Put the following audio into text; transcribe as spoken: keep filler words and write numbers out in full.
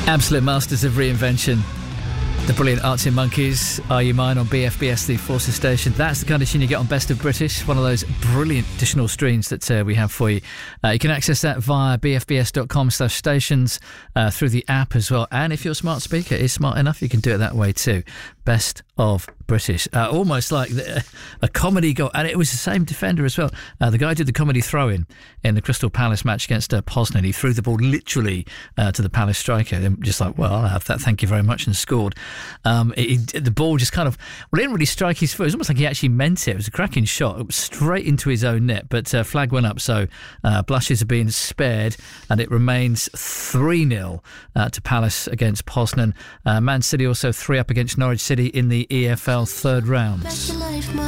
Absolute masters of reinvention. The brilliant Arctic Monkeys, Are You Mine on B F B S, the Forces Station. That's the kind of tune you get on Best of British, one of those brilliant additional streams that uh, we have for you. Uh, you can access that via bfbs.com slash stations uh, through the app as well. And if your smart speaker is smart enough, you can do it that way too. Best of British. Uh, almost like the, a comedy goal. And it was the same defender as well. Uh, the guy did the comedy throw-in in the Crystal Palace match against uh, Poznan. He threw the ball literally uh, to the Palace striker. And just like, well, I'll have that, thank you very much, and scored. Um, it, it, the ball just kind of, well, it didn't really strike his foot. It was almost like he actually meant it. It was a cracking shot. It was straight into his own net. But uh, flag went up, so uh, blushes are being spared. And it remains three nil uh, to Palace against Poznan. Uh, Man City also three up against Norwich City in the E F L third round.